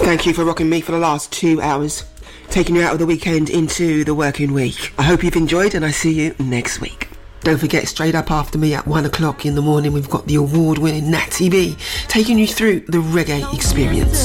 Thank you for rocking me for the last 2 hours, taking you out of the weekend into the working week. I hope you've enjoyed, and I see you next week. Don't forget, straight up after me at 1 o'clock in the morning, we've got the award-winning Natty B taking you through the reggae experience.